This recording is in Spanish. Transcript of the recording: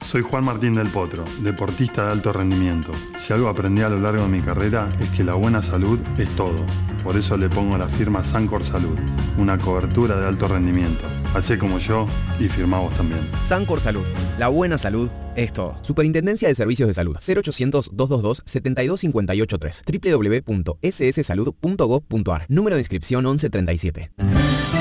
soy Juan Martín del Potro, deportista de alto rendimiento. Si algo aprendí a lo largo de mi carrera es que la buena salud es todo. Por eso le pongo la firma Sancor Salud, una cobertura de alto rendimiento. Hacé como yo y firmá vos también. Sancor Salud, la buena salud es todo. Superintendencia de Servicios de Salud, 0800-222-72583, www.sssalud.gov.ar, número de inscripción 1137.